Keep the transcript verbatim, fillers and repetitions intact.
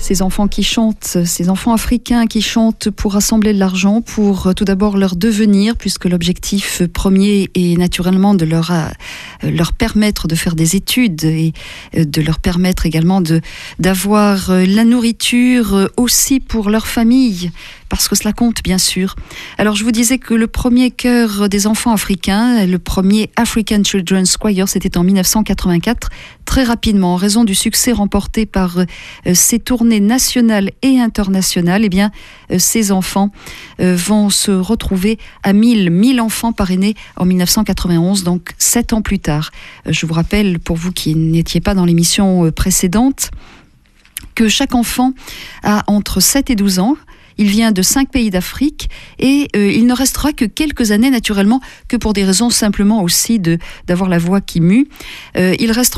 ces enfants qui chantent, ces enfants africains qui chantent pour rassembler de l'argent, pour euh, tout d'abord leur devenir, puisque l'objectif premier est naturellement de leur, euh, leur permettre de faire des études et euh, de leur permettre également de, d'avoir euh, la nourriture euh, aussi pour leur famille, parce que cela compte bien sûr. Alors je vous disais que le premier chœur des enfants africains, le premier African Children's Choir, c'était en dix-neuf cent quatre-vingt-quatre. Très rapidement, en raison du succès remporté par euh, ces tournées nationales et internationales, eh bien, euh, ces enfants euh, vont se retrouver à mille, mille enfants parrainés en dix-neuf cent quatre-vingt-onze, donc sept ans plus tard. Euh, je vous rappelle, pour vous qui n'étiez pas dans l'émission euh, précédente, que chaque enfant a entre sept et douze ans. Il vient de cinq pays d'Afrique et euh, il ne restera que quelques années naturellement, que pour des raisons simplement aussi de, d'avoir la voix qui mue. Euh, il restera